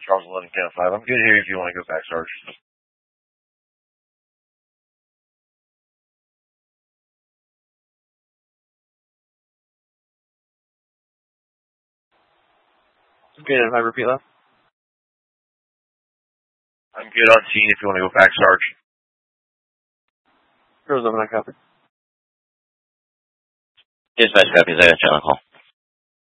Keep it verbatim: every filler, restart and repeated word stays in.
Charles eleven K five. I'm good here if you want to go back, Sarge. Okay, if I repeat that? I'm good on scene if you want to go back, Sarge. Charles eleven, I copy. Dispatch copies, I got you on the call.